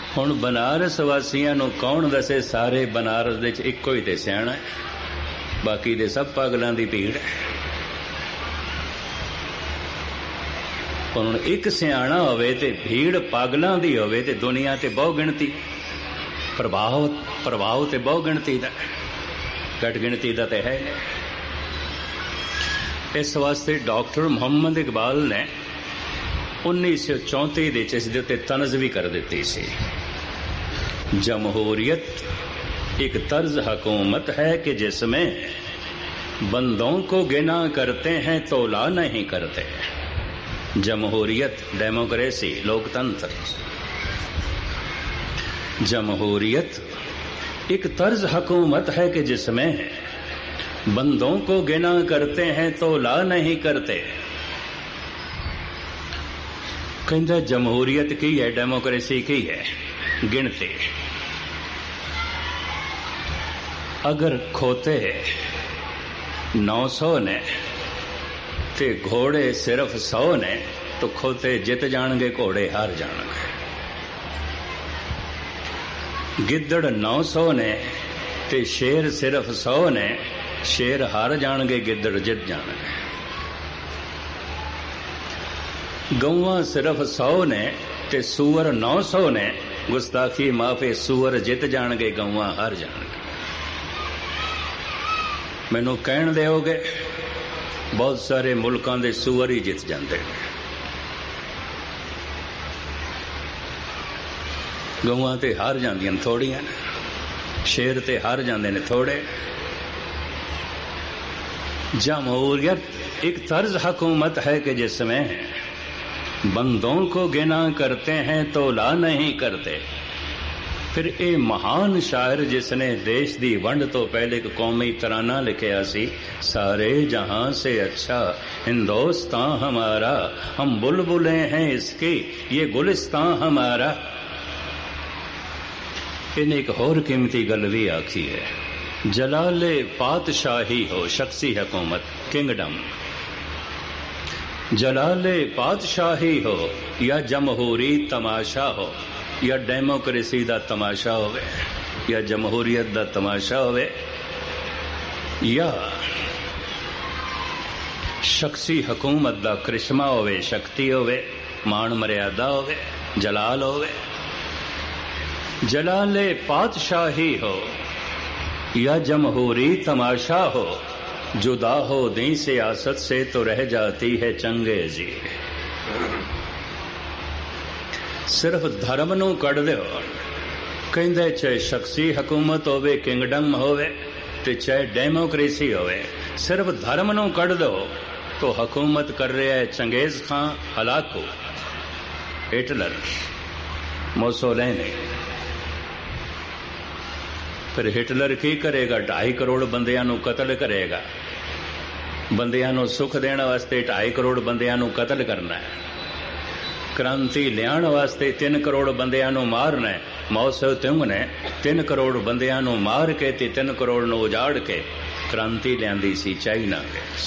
हुण बनारस वासियां नूं कौन दसे सारे बनारस दे च इक्को ही ते सियाणा है, बाकी दे सब पागलां दी भीड़ है। हुण एक सियाणा होवे ते भीड़ पागलां दी होवे ते दुनिया ते बहु गिणती, प्रभाव ते बहु गिणती दा, घट गिणती दा ते है। इस वास्ते डॉक्टर मुहम्मद इकबाल ने 1934 ਦੇ ਇਸ ਦੇ ਉੱਤੇ ਤਨਜ਼ ਵੀ ਕਰ ਦਿੱਤੀ ਸੀ। जमहूरियत एक तर्ज हुकूमत है कि जिसमें बंदों को गिना करते हैं तोला नहीं करते। जमहूरियत, डेमोक्रेसी, लोकतंत्र। जमहूरियत एक तर्ज हुकूमत है कि जिसमें बंदों को गिना करते हैं तोला नहीं करते। कहता जमहूरियत की है, डेमोक्रेसी की है, गिनती। अगर खोते 900 ने ते घोड़े सिर्फ 100 ने तो खोते जित जाणगे, घोड़े हार जाणगे। गिद्दड़ 900 ने ते शेर सिर्फ 100 ने, शेर हार जाणगे, गिद्दड़ जित जाणगे। गौवां सिर्फ 100 ने ते सूअर 900 ने, गुस्ताखी माफे सूअर जित जाणगे, गौवां हार जाणगे। मैनू कहण दिओगे बहुत सारे मुल्कां दे सूअर ही जित जांदे ने, गौवां ते हार जांदियां थोड़ियां, शेर ते हार जांदे ने थोड़े। जमहूरियत एक तर्ज हुकूमत है कि जिसमें बंदों को गिना करते हैं तोला नहीं करते। फिर ये महान शायर जिसने देश दी वंड तो पहले एक कौमी तराना लिखिया सी, सारे जहां से अच्छा हिंदुस्तान हमारा, हम बुलबुलें हैं इसकी, ये गुलिस्तान हमारा। इन्हें एक होर कीमती गल भी आखी है, जलाले पातशाही हो, शख्सी हुकूमत, किंगडम। जलाले पातशाही हो या जमहूरी तमाशा हो, या डेमोक्रेसी दा तमाशा होवे, या जमहूरियत दा तमाशा होवे, या शख्सी हुकूमत दा करिश्मा होवे, शक्ति होवे, मान मर्यादा होवे, जलाल होवे। जलाले पातशाही हो या जमहूरी तमाशा हो, जुदा हो दी सियासत से तो रह जाती है चंगेजी। सिर्फ धर्म नूं कढ दिओ, कहंदे चाहे शख्सी हुकूमत होवे, किंगडम होवे, ते चाहे डेमोक्रेसी होवे, सिर्फ धर्म नूं कढ दो तो हुकूमत कर रहा है चंगेज खां, हलाकू, हिटलर, मुसोलिनी। फिर हिटलर की करेगा? 2.5 करोड़ बंदियां नूं कतल करेगा। बंदियां नूं सुख देने वास्ते 2.5 करोड़ बंदियां नूं कतल करना है। क्रांति लियाण वास्ते 3 करोड़ बंदियां नूं मारना है। माओ से तुंग ने 3 करोड़ बंदियां नूं मार के ते 3 करोड़ नूं उजाड़ के क्रांति लियांदी सी चाइना विच।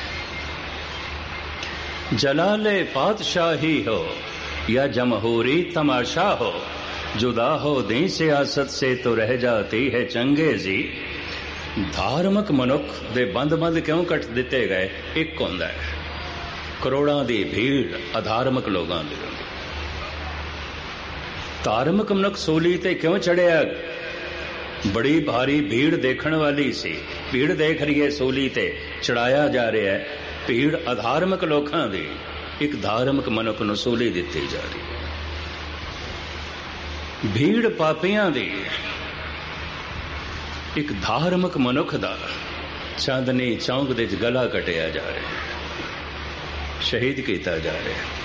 जलाले पातशाही हो या जमहूरी तमाशा हो, जुदा हो दी सियासत से तो रह जाती है चंगेजी। धार्मिक मनुख दे बंद बंद क्यों कट दिते गए? एक हुंदा है करोड़ां दी भीड़ अधार्मिक लोगां दी। धार्मिक मनुख सूली ते क्यों चढ़िया? बड़ी भारी भीड़ देखण वाली सी, भीड़ देख रही है, सूली ते चढ़ाया जा रहा है। भीड़ अधार्मिक लोकां दी, एक धार्मिक मनुख नूं सूली दित्ती जा रही। भीड़ पापियां दी, एक धार्मिक मनुख दा चांदनी चौंक दे गला कटिया जा रहा है, शहीद किया जा रहा है।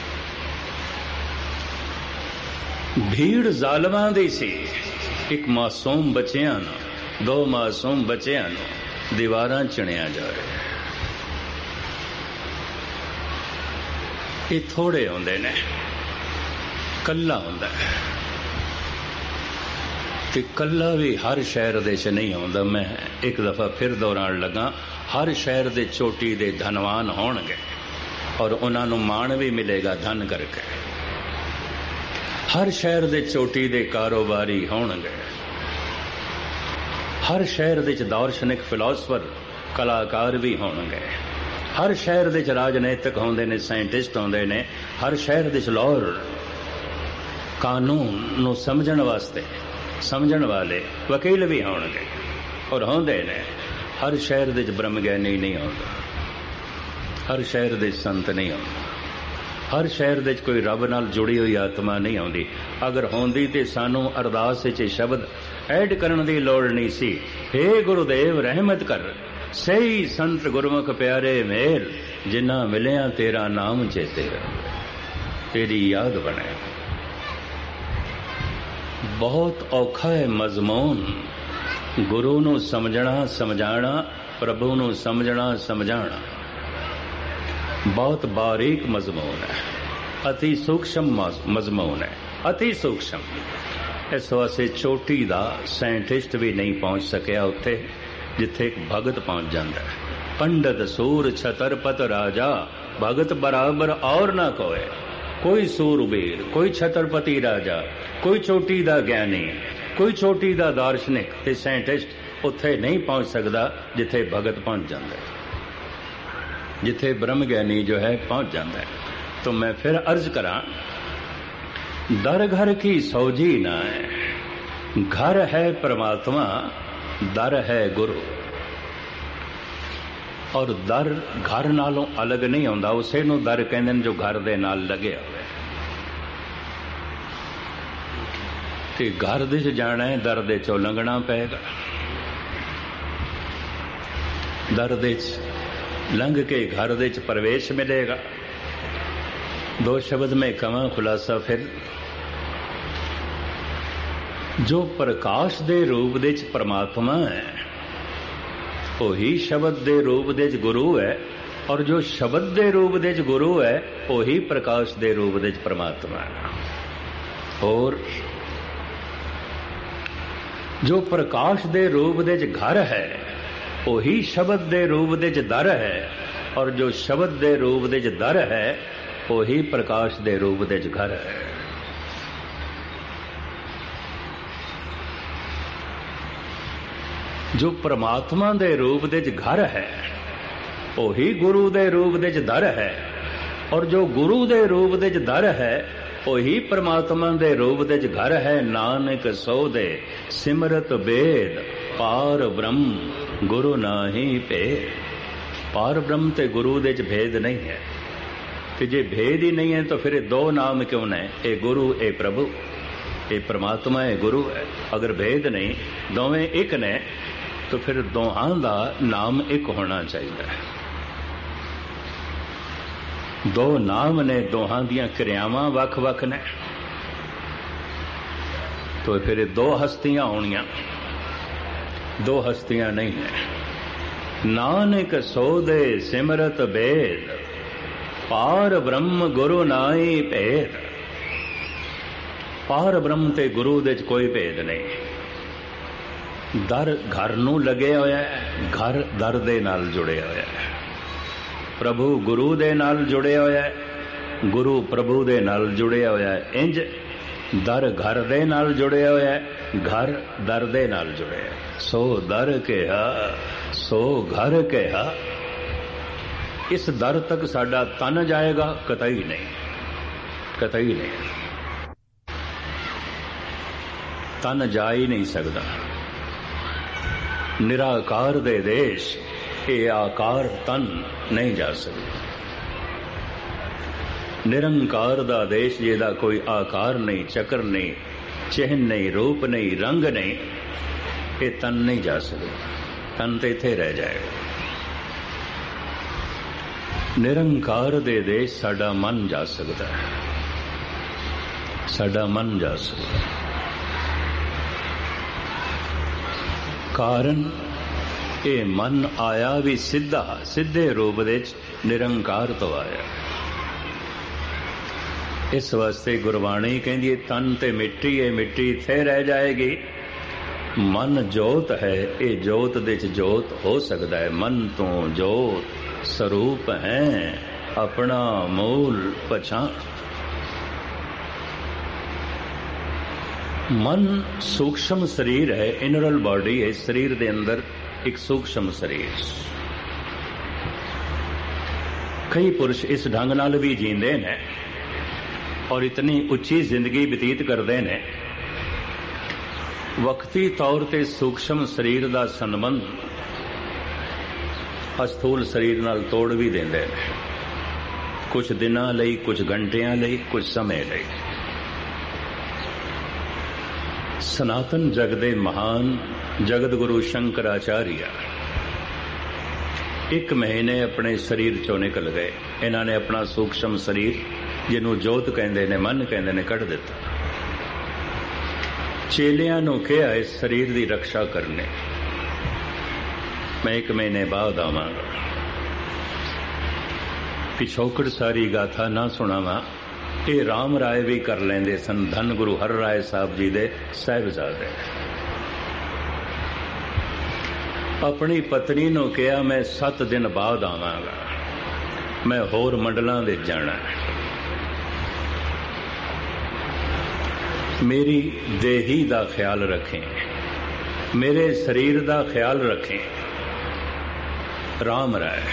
भीड़ जालमां दी सी, एक मासूम बच्चियां नूं, 2 मासूम बच्चियां नूं दीवारां चिणिया जा रहा है। ये थोड़े होंदे ने, कल्ला होंदा है ते कल्ला भी हर शहर दे च नहीं होंदा। मैं एक दफा फिर दोहराण लगा, हर शहर दे चोटी दे धनवान होणगे और उन्हां नूं माण भी मिलेगा धन करके। ਹਰ ਸ਼ਹਿਰ ਦੇ ਚੋਟੀ ਦੇ ਕਾਰੋਬਾਰੀ ਹੋਣਗੇ, ਹਰ ਸ਼ਹਿਰ ਵਿੱਚ ਦਾਰਸ਼ਨਿਕ ਫਿਲਾਸਫਰ ਕਲਾਕਾਰ ਵੀ ਹੋਣਗੇ, ਹਰ ਸ਼ਹਿਰ ਵਿੱਚ ਰਾਜਨੀਤਿਕ ਹੁੰਦੇ ਨੇ, ਸਾਇੰਟਿਸਟ ਹੁੰਦੇ ਨੇ, ਹਰ ਸ਼ਹਿਰ ਵਿੱਚ ਲਾਅਰ ਕਾਨੂੰਨ ਨੂੰ ਸਮਝਣ ਵਾਸਤੇ ਸਮਝਣ ਵਾਲੇ ਵਕੀਲ ਵੀ ਹੋਣਗੇ ਔਰ ਹੁੰਦੇ ਨੇ। ਹਰ ਸ਼ਹਿਰ ਵਿੱਚ ਬ੍ਰਹਮ ਗਿਆਨੀ ਨਹੀਂ ਆਉਂਦਾ, ਹਰ ਸ਼ਹਿਰ ਦੇ ਸੰਤ ਨਹੀਂ ਆਉਂਦਾ, ਹਰ ਸ਼ਹਿਰ ਵਿੱਚ ਕੋਈ ਰੱਬ ਨਾਲ ਜੁੜੀ ਹੋਈ ਆਤਮਾ ਨਹੀਂ ਆਉਂਦੀ। ਅਗਰ ਹੁੰਦੀ ਤੇ ਸਾਨੂੰ ਅਰਦਾਸ ਵਿੱਚ ਸ਼ਬਦ ਐਡ ਕਰਨ ਦੀ ਲੋੜ ਨਹੀਂ ਸੀ। ਹੇ ਗੁਰੂਦੇਵ ਰਹਿਮਤ ਕਰ, ਸਹੀ ਸੰਤ ਗੁਰਮੁਖ ਪਿਆਰੇ ਮੇਲ, ਜਿਨ੍ਹਾਂ ਮਿਲਿਆ ਤੇਰਾ ਨਾਮ ਚੇਤੇ, ਤੇਰੀ ਯਾਦ ਬਣੇ। ਬਹੁਤ ਔਖਾ ਹੈ ਮਜ਼ਮੂਨ ਗੁਰੂ ਨੂੰ ਸਮਝਣਾ ਸਮਝਾਣਾ, ਪ੍ਰਭੂ ਨੂੰ ਸਮਝਣਾ ਸਮਝਾਣਾ, ਬਹੁਤ ਬਾਰੀਕ ਮਜ਼ਮੂਨ ਹੈ, ਅਤੀ ਸੂਖਸ਼ਮ ਮਜ਼ਮੂਨ ਹੈ, ਅਤੀ ਸੂਖਸ਼ਮ। ਇਸ ਵਾਸਤੇ ਚੋਟੀ ਦਾ ਸਾਇੰਟਿਸਟ ਵੀ ਨਹੀਂ ਪਹੁੰਚ ਸਕਿਆ ਉੱਥੇ ਜਿੱਥੇ ਇੱਕ ਭਗਤ ਪਹੁੰਚ ਜਾਂਦਾ ਹੈ। ਪੰਡਤ ਸੂਰ ਛਤਰਪਤ ਰਾਜਾ, ਭਗਤ ਬਰਾਬਰ ਔਰ ਨਾ ਕੋਏ। ਕੋਈ ਸੂਰਬੀਰ, ਕੋਈ ਛਤਰਪਤੀ ਰਾਜਾ, ਕੋਈ ਚੋਟੀ ਦਾ ਗਿਆਨੀ, ਕੋਈ ਚੋਟੀ ਦਾ ਦਾਰਸ਼ਨਿਕ ਤੇ ਸਾਇੰਟਿਸਟ ਉੱਥੇ ਨਹੀਂ ਪਹੁੰਚ ਸਕਦਾ ਜਿੱਥੇ ਭਗਤ ਪਹੁੰਚ ਜਾਂਦਾ ਹੈ, ਜਿੱਥੇ ब्रह्म ज्ञानी जो है पहुंच जाता है। तो मैं फिर अर्ज करा, दर घर की सौजी ना है, घर है परमात्मा, दर है गुरु। और दर घर नालों अलग नहीं होंदा, उसे नूं दर कहंदे ने जो घर दे नाल लगे होवे। ते घर दे च जाना है, दर दे चों लंघना पेगा। दर दे लंघ के घर दे प्रवेश मिलेगा। दो शब्द में कवां खुलासा फिर, जो प्रकाश दे रूप दे परमात्मा है वही शब्द दे रूप दे गुरु है, और जो शब्द दे रूप दे गुरु है वही प्रकाश दे रूप दे परमात्मा है। और जो प्रकाश दे रूप दे घर है वही शब्द दे रूप दे दर है, और जो शब्द दे रूप दे दर है वही प्रकाश दे रूप दे घर है। जो परमात्मा दे रूप दे घर है वही गुरु दे रूप दे दर है, और जो गुरु दे रूप दे दर है वही परमात्मा दे रूप दे घर है। नानक सो दे सिमरत वेद, पार ब्रह्म गुरु नाही भेद। पार ब्रह्म ते गुरु दे भेद नहीं है, ते जे भेद ही नहीं है तो फिर दो नाम क्यों ने, ए गुरु ए प्रभु, ए परमात्मा ए गुरु है। अगर भेद नहीं, दोवें एक ने, तो फिर दोहां दा नाम एक होना चाहिए। दो नाम ने, दोहां दियां क्रियावां वख वख ने, तो फिर दो हस्तियां होनियां, दो हस्तियां नहीं है। नानक सो दे सिमरत भेद, पार ब्रह्म गुरु नाई भेद। पार ब्रह्म ते गुरु दे कोई भेद नहीं। दर घर नूं लगे होया है, घर दर दे नाल जुड़े होया है। प्रभु गुरु दे नाल जुड़े होया है, गुरु प्रभु दे नाल जुड़े होया है। इंज दर घर दे नाल जुड़े होया है, घर दर दे नाल जुड़े है। सो दर कहा, सो घर कहा। इस दर तक साडा तन जाएगा? कतई नहीं, कतई नहीं। तन जा ही नहीं सकता। निराकार दे देश ये आकार तन नहीं जा सकता। निरंकार दा देश जिहदा कोई आकार नहीं, चक्र नहीं, चिन्ह नहीं, रूप नहीं, रंग नहीं, ये तन नहीं जा सकता। तन तो इत्थे रह जाएगा। निरंकार दे देश साडा मन जा सकता है, साडा मन जा सकता है। कारण ये मन आया भी सीधा, सीधे रूप दे निरंकार तो आया। इस वास्ते गुरबाणी कहती है तन ते मिट्टी है, मिट्टी इत्थे रह जाएगी। मन जोत है, ये जोत दे जोत हो सकता है। मन तो जोत स्वरूप है, अपना मूल पछाण। मन सूक्ष्म शरीर है, इनरल बॉडी है। शरीर के अंदर एक सूक्ष्म शरीर। कई पुरुष इस ढंग नाल भी जींदे ने और इतनी उच्ची जिंदगी बतीत करते हैं, वक्ती तौर ते सूक्ष्म शरीर का संबंध अस्थूल शरीर नाल तोड़ भी देंदे ने, कुछ दिनां लई, कुछ घंटियां लई, कुछ समय लई। सनातन जग दे महान जगत गुरु शंकराचार्य 1 महीने अपने शरीर चों निकल गए। इन्हों ने अपना सूक्ष्म शरीर, जिन्हों जोत कहते ने, मन कहते ने, कढ़ दिता। चेलियां नूं कहा इस शरीर की रक्षा करने, मैं 1 महीने बाद आवांगा। पिछोकड़ सारी गाथा ना सुनावा, ये राम राय भी कर लेंदे सन, धन गुरु हर राय साहब जी दे साहिबजादे। अपनी पत्नी नूं कहा मैं 7 दिन बाद आवांगा, मैं होर मंडलां दे जाना है। मेरी देही दा ख्याल रखें, मेरे शरीर दा ख्याल रखें। राम राय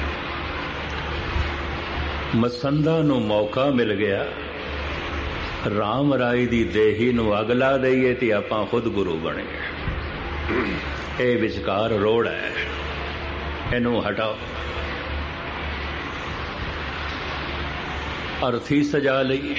मसंदा नूं मौका मिल गया, राम राय दी देही नूं अग ला दईए ते आपां खुद गुरु बने। ये विचकार रोड़ है, इनू हटाओ। अर्थी सजा लई,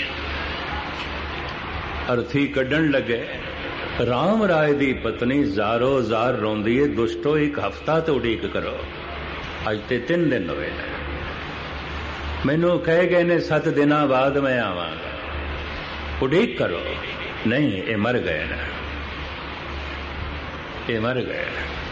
अर्थी कड्ढण लगे। राम राय दी पत्नी जारो जार रोंदी है, दुष्टो 1 हफ्ता तो उड़ीक करो, अज ते 3 दिन होए। मैनू कह गए ने 7 दिन बाद मैं आवांगा, उड़ीक करो। नहीं, ये मर गए ना, ये मर गए।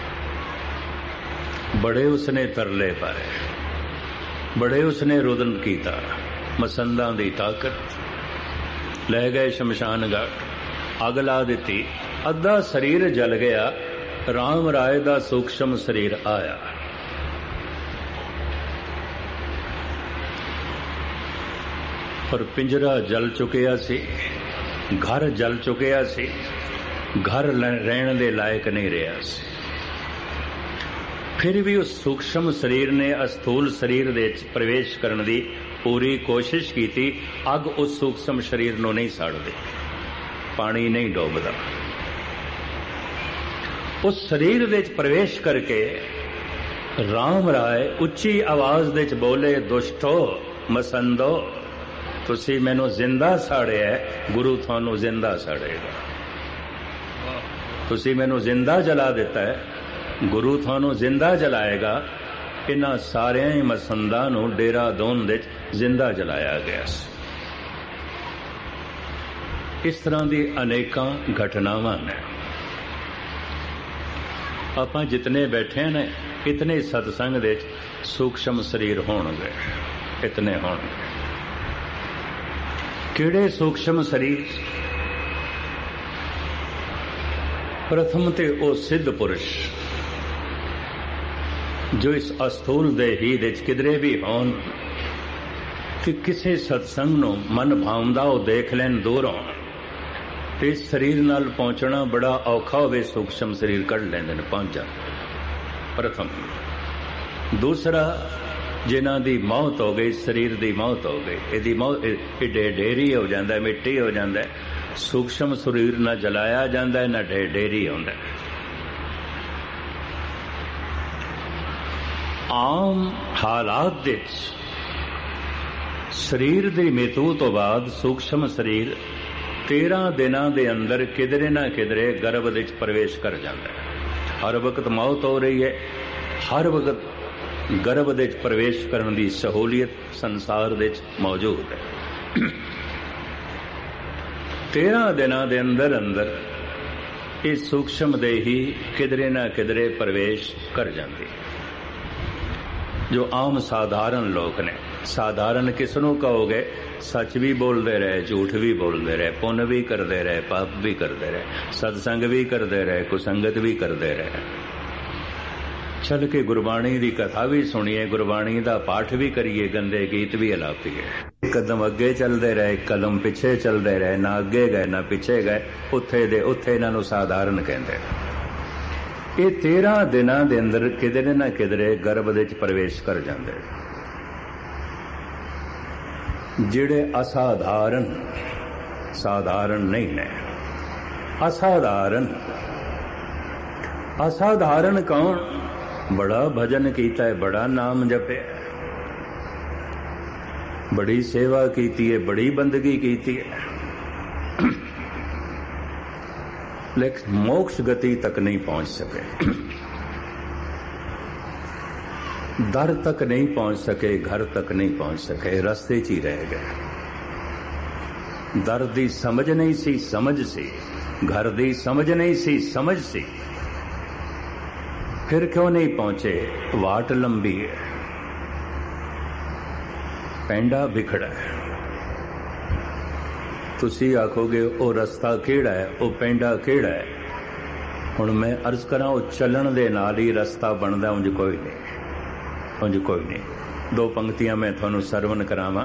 बड़े उसने तरले पाए, बड़े उसने रुदन कीता, मसंदा दी ताकत। ले गए शमशान घाट, अग ला दी, अद्धा शरीर जल गया। राम राय दा सूक्ष्म शरीर आया। पर पिंजरा जल चुकिया सी, घर जल चुकिया सी, घर रहने दे लायक नहीं रहा सी। फिर भी उस सूक्ष्म शरीर ने अस्थूल शरीर दे प्रवेश करने की पूरी कोशिश की थी। अग उस सूक्ष्म शरीर नूं नहीं साड़दी, पानी नहीं डोबदा। उस शरीर दे प्रवेश करके राम राय उच्ची आवाज दे बोले, दुष्टो मसंदो, तुसी मैनू जिंदा साड़िया, गुरु थानू जिंदा साड़ेगा। तुसी मैनू जिंदा जला दिता है, गुरु थानू जिंदा जलाएगा। इन्हां सारिया ही मसंदा नू देहरादून दे जिंदा जलाया गया। इस तरह की अनेकां घटनावां ने। आपां जितने बैठे ने, इतने सत्संग दे सूक्ष्म शरीर होणगे, इतने होणगे। किहड़े सूक्ष्म शरीर? प्रथम ते ओ सिद्ध पुरुष जो इस अस्थूल देही दे किधरे भी होन कि किसी सत्संग नूं मन भावदा ओ देख लैन दूरों, ते इस शरीर नाल पहुंचना बड़ा औखा होवे, सूक्ष्म शरीर कढ़ लैंदे ने, पहुंच जांदे। प्रथम। दूसरा, जिन्हां दी मौत हो गई, शरीर दी मौत हो गई, इहदी मौत ढेरी हो जांदा है, मिट्टी हो जांदा है। सूक्ष्म शरीर ना जलाया जांदा है, ना ढेरी होंदा है। आम हालात दे शरीर दी मृत्यु तो बाद सूक्ष्म शरीर 13 दिनां दे अंदर किधरे ना किधरे गर्भ दे प्रवेश कर जांदा है। हर वक्त मौत हो रही है, हर वक्त गर्भ दे प्रवेश करने की सहूलियत संसार दे मौजूद है। 13 दिनां दे अंदर अंदर ये सूक्ष्म देही किधरे ना किधरे प्रवेश कर जाती। जो आम साधारण लोग ने, साधारण किसनों कहोगे? सच भी बोलते रहे, झूठ भी बोलते रहे, पुण्य भी करते रहे, पाप भी करते रहे, सत्संग भी करते रहे, कुसंगत भी करते रहे। चल के गुरबाणी की कथा भी सुनिए, गुरबाणी का पाठ भी करिए, गंदे गीत भी अलापीए। कदम अगे चलते रहे, कदम पिछे चलते रहे, ना अगे गए ना पिछे गए, उत्थे दे उत्थे इन्हां साधारण कहते। ये 13 दिनों के अंदर किधरे ना किधरे गर्भ दे प्रवेश कर जाते। जिहड़े असाधारण साधारण नहीं ने, असाधारण असाधारण कौन? बड़ा भजन किया है, बड़ा नाम जपे, बड़ी सेवा की है, बड़ी बंदगी की है, लेकिन मोक्ष गति तक नहीं पहुंच सके, दर तक नहीं पहुंच सके, घर तक नहीं पहुंच सके, रास्ते च ही रह गए। दर दी समझ नहीं सी, समझ सी, घर दी समझ नहीं सी, समझ सी, फिर क्यों नहीं पहुंचे? वाट लंबी है, पैंडा बिखड़ा है। तुसी आखोगे ओ रस्ता केड़ा है, ओ पैंडा केड़ा है? हुण मैं अर्ज करा, ओ चलन दे नाल ही रस्ता बनदा, उंज कोई नहीं, उंज कोई नहीं। 2 पंक्तियां मैं थानू सरवण करावां।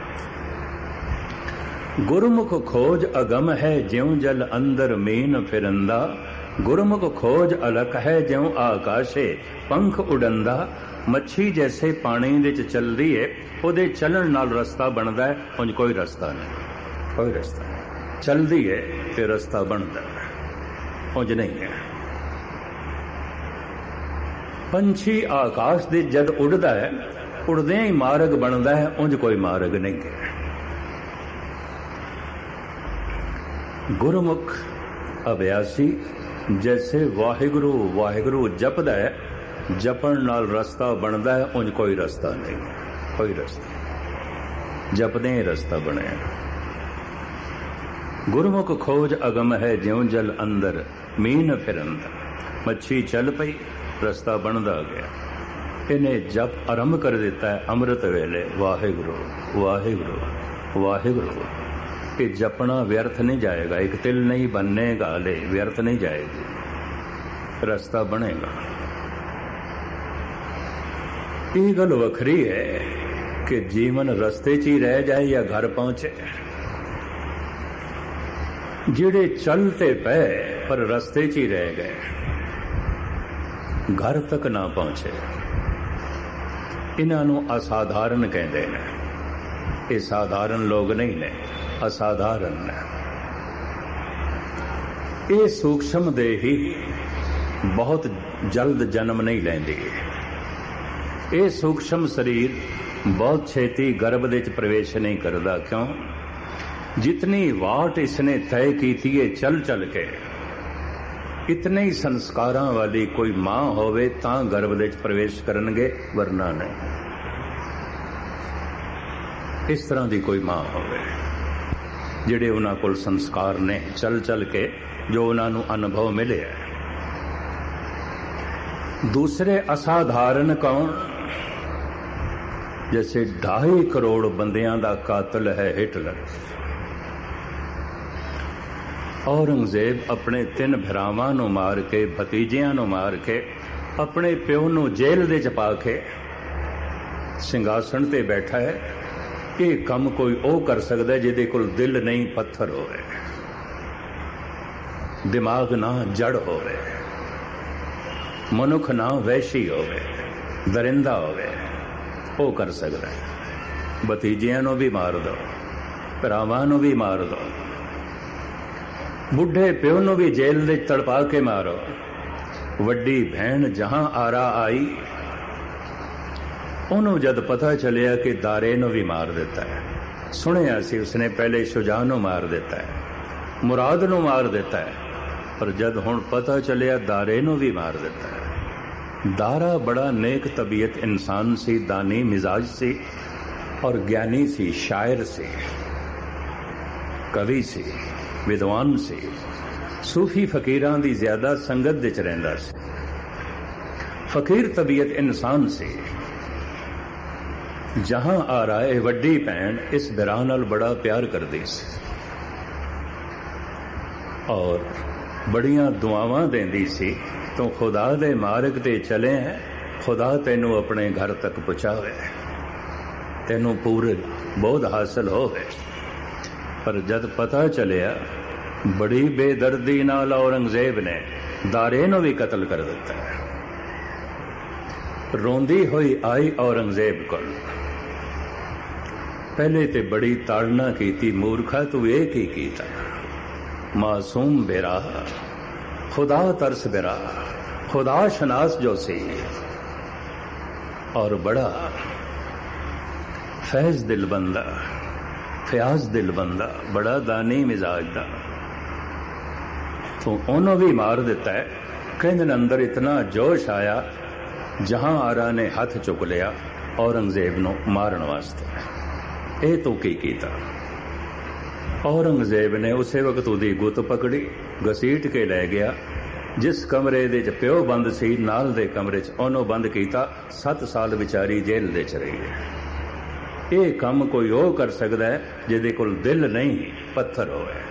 गुरमुख खोज अगम है, ज्यों जल अंदर मीन फिरंदा, गुरमुख खोज अलख है, ज्यों आकाशे पंख उड़ंदा। मच्छी जैसे पानी विच चलदी है, ओदे चलन नाल रस्ता बनदा है, उंज कोई रस्ता नहीं, कोई रस्ता नहीं। चलदी है ते रस्ता बनदा है, उंज नहीं है। पंछी आकाश दे जद उड़दा है, उड़दे ही मार्ग बनदा है, उंज कोई मार्ग नहीं है। गुरमुख अभ्यासी जैसे वाहिगुरु वाहिगुरु जपदा है, जपण नाल रस्ता बनदा है, उंज कोई रस्ता नहीं, कोई रस्ता। जपदे ही रस्ता बने। गुरमुख खोज अगम है, ज्यों जल अंदर मीन फिरंदा। मच्छी चल पई, रस्ता बनदा गया। इन्हें जप आरंभ कर देता है अमृत वेले, वाहिगुरु वाहिगुरु वाहिगुरु। कि जपना व्यर्थ नहीं जाएगा, एक तिल नहीं बनने गाले, व्यर्थ नहीं जाएगी, रास्ता बनेगा। ये गल वखरी है कि जीवन रस्ते च ही रह जाए या घर पहुंचे। जिहड़े चलते पे पर रस्ते च ही रह गए, घर तक ना पहुंचे, इन्हां नूं असाधारण कहते हैं। ये साधारण लोग नहीं ने, असाधारण है। ये सूक्ष्म देही बहुत जल्द जन्म नहीं लेंदी। ये सूक्ष्म शरीर बहुत छेती गर्भ दे प्रवेश नहीं करता। क्यों? जितनी वाट इसने तय की थी चल चल के, इतने ही संस्कारां वाली कोई मां होवे तां गर्भ दे प्रवेश करनगे, वरना नहीं। इस तरह की कोई मां होवे जिहड़े उन्हां कोल संस्कार ने, चल चल के जो उन्हां नूं अनुभव मिले है। दूसरे असाधारण कौन? जैसे 2.5 करोड़ बंदियां दा कातिल है हिटलर। औरंगजेब अपने 3 भरावां नूं मार के, भतीजियां नूं मार के, अपने प्यो नूं जेल दे च पा के सिंघासन ते बैठा है। ये काम कोई ओ कर सकता है जिहदे कोल दिल नहीं, पत्थर होवे, दिमाग ना जड़ होवे, मनुख ना वैशी होवे, दरिंदा होवे, ओ कर सकता है। भतीजियां नूं भी मार दो, भरावां नूं भी मार दो, बुढ़े प्यो नूं भी जेल दे तड़पा के मारो। वड्डी भैन जहां आरा आई, उन्होंने जद पता चलिया कि दारे नूं भी मार देता है। सुनिया सी उसने पहले शुजा नूं मार देता है, मुराद नूं मार देता है, पर जद हुण पता चलिया दारे नूं भी मार देता है। दारा बड़ा नेक तबीयत इंसान सी, दानी मिजाज सी और ज्ञानी सी, शायर सी, कवि सी, विद्वान सी, सूफी फकीरां दी ज्यादा संगत विच रहिंदा सी। फकीर तबीयत इंसान सी। जहां आ रहा है वड्डी भैन इस बिराह नाल बड़ा प्यार करदी सी और बड़ियां दुआवां देंदी सी। तो खुदा दे मार्ग ते चले हैं खुदा तेनू अपने घर तक पहुँचावे, तेनू पूरे बोध हासिल होवे। पर जद पता चलिया बड़ी बेदर्दी नाल औरंगजेब ने दारे नू भी कतल कर दिता है। रोंदी हुई आई औरंगजेब को, पहले ते बड़ी ताड़ना की, मूर्खा तू ये की कीता, मासूम बेरा खुदा तरस बेरा, खुदा शनास जो सी और बड़ा फैज दिल बंदा, फयाज दिल बंदा, बड़ा दानी मिजाज दा, तो उन्होंने भी मार दिता है। कहने अंदर इतना जोश आया, जहां आरा ने हथ चुक लिया औरंगजेब नू मारन वास्ते। ये तो की कीता, औरंगजेब ने उसे वक्त उदी गुत पकड़ी, घसीट के लै गया। जिस कमरे दे च प्यो बंद सी, नाल दे कमरे च ओनू बंद कीता। 7 साल विचारी जेल दे च रही है। ये काम कोई वो कर सकता है जिहदे कोल दिल नहीं, पत्थर होवे,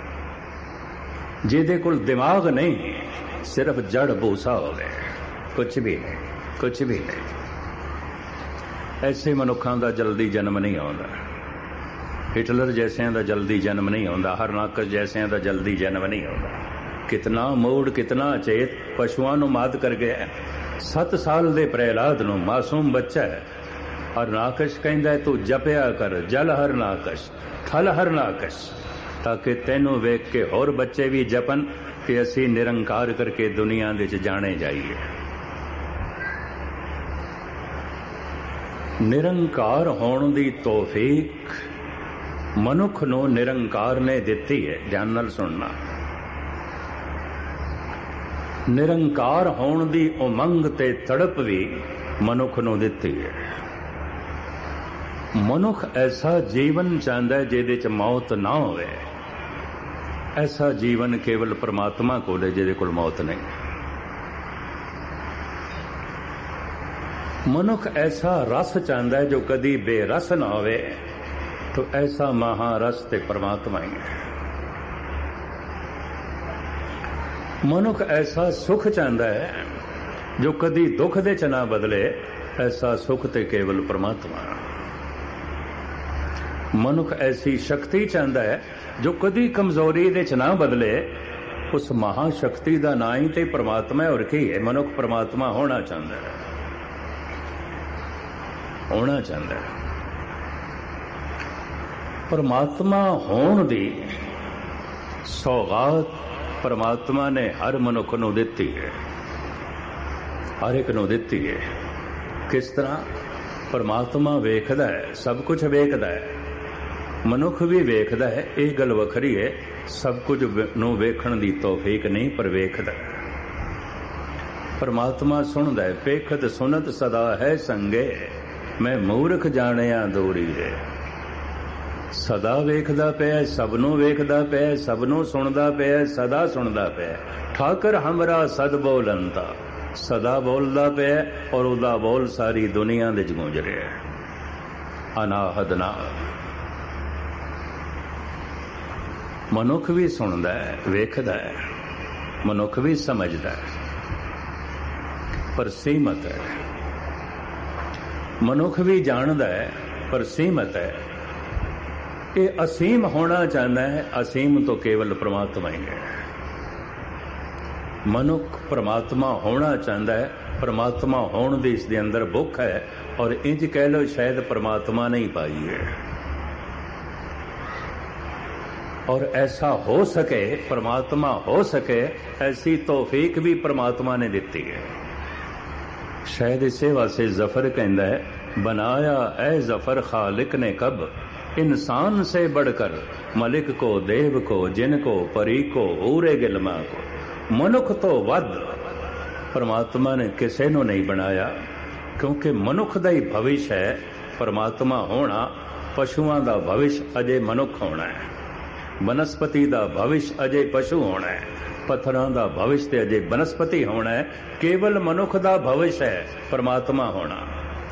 जिहदे कोल दिमाग नहीं, सिर्फ जड़ भूसा होवे, कुछ भी नहीं, कुछ भी नहीं। ऐसे मनुखों का जल्दी जन्म नहीं आता। हिटलर जैसिया का जल्दी जन्म नहीं आता, हरनाकश जैसिया का जल्दी जन्म नहीं आता। कितना मूड, कितना चेत पशुओं को मात कर गया। 7 साल के प्रहलाद नू, मासूम बच्चा है, हरनाकश कहता है तू जपिया कर जल हरनाकश, थल हरनाकश, ताकि तेनू वेख के होर बच्चे भी जपन कि असी निरंकार करके दुनिया दे च जाने जाइए। निरंकार होने दी तौफीक मनुख नू निरंकार ने दिती है। ध्यान नाल सुनना, निरंकार होने दी उमंग ते तड़प भी मनुख नू दिती है। मनुख ऐसा जीवन चाहता है जिहदे च मौत ना होवे। ऐसा जीवन केवल परमात्मा कोल है जिहदे कोल मौत नहीं। मनुख ऐसा रस चाहता है जो कदी बेरस ना होवे, तो ऐसा महारस ते परमात्मा ही है। मनुख ऐसा सुख चाहता है जो कदी दुख दे च ना बदले, ऐसा सुख ते केवल परमात्मा। मनुख ऐसी शक्ति चाहता है जो कदी कमजोरी दे च ना बदले, उस महाशक्ति का ना ही ते परमात्मा है। और की है? मनुख परमात्मा होना चाहता है, होना चाहता है। परमात्मा होने दी सौगात परमात्मा ने हर मनुख नू दिती है, हर एक नू दिती है। किस तरह? परमात्मा वेखदा है, सब कुछ वेखदा है, मनुख भी वेखदा है। यह गल वखरी है, सब कुछ नू वेखण दी तौफीक नहीं, पर वेखदा है। परमात्मा सुनदा है, पेखत सुनत सदा है संगे, मैं मूर्ख जानिया दूरी है। सदा वेखदा पिया, सबनू वेखदा पिया, सबनू सुनदा पिया, सदा सुनदा पिया। ठाकर हमरा सद बोलंता, सदा बोलदा पिया और उदा बोल सारी दुनिया दे गूंज रहा है। अनाहद ना मनुख भी सुनदा है, वेखदा है, मनुख भी समझदा है, पर सीमत है। मनुख भी जानदा है, पर सीमत है। ये असीम होना चाहता है, असीम तो केवल परमात्मा ही है। मनुख परमात्मा होना चाहता है, परमात्मा होने दी इसके अंदर भुख है, और इंज कह लो शायद परमात्मा नहीं पाई है। और ऐसा हो सके, परमात्मा हो सके, ऐसी तौफीक भी परमात्मा ने दी है। शायद इसे वास्ते जफर कहता है, बनाया ए जफर खालिक ने कब, इंसान से बढ़कर मलिक को, देव को, जिन को, परी को, ऊरे गिलमा को, मनुख तो वध परमात्मा ने किसी नू नहीं बनाया। क्योंकि मनुख दा ही भविष्य है परमात्मा होना, पशुओं का भविष्य अजे मनुख होना है, वनस्पति का भविष्य अजे पशु होना है, पत्थरों का भविष्य अजे वनस्पति होना है। केवल मनुख का भविष्य है परमात्मा होना।